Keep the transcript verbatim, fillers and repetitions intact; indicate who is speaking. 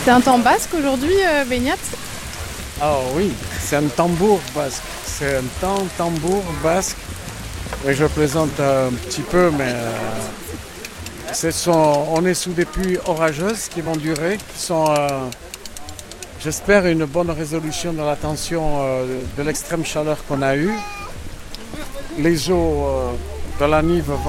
Speaker 1: C'est un temps basque aujourd'hui, euh, Beñat?
Speaker 2: Ah oui, c'est un tambour basque. C'est un temps tambour basque. Et je plaisante un petit peu, mais euh, ce sont, on est sous des pluies orageuses qui vont durer, qui sont, euh, j'espère, une bonne résolution de la tension euh, de l'extrême chaleur qu'on a eue. Les eaux euh, de la Nive vont